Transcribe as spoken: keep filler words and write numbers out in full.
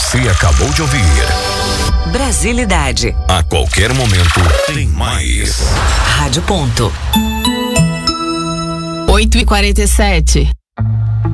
Você acabou de ouvir Brasilidade. A qualquer momento tem mais. Rádio Ponto. oito e quarenta e sete.